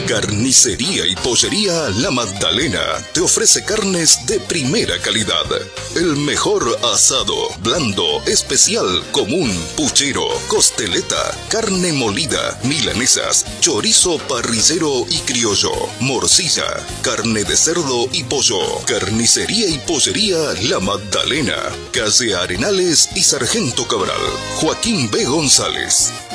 Carnicería y Pollería La Magdalena te ofrece carnes de primera calidad. El mejor asado, blando, especial, común, puchero, costeleta, carne molida, milanesas, chorizo parrillero y criollo, morcilla, carne de cerdo y pollo. Carnicería y Pollería La Magdalena, calle Arenales y Sargento Cabral. Joaquín B. González.